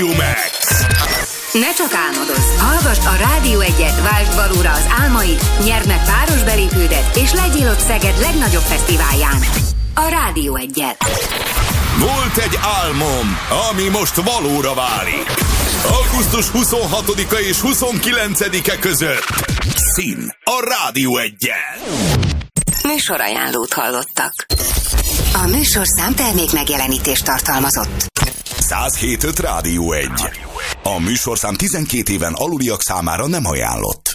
Max. Ne csak álmodozz, hallgasd a Rádió 1-et, váltsd valóra az álmaid, nyerd meg páros belépődet, és legyél ott Szeged legnagyobb fesztiválján. A Rádió 1-et. Volt egy álmom, ami most valóra válik. Augusztus 26-a és 29-e között. Szín a Rádió 1-jel. Műsorajánlót hallottak. A műsorszám termék megjelenítést tartalmazott. 107.5 Rádió 1. A műsorszám 12 éven aluliak számára nem ajánlott.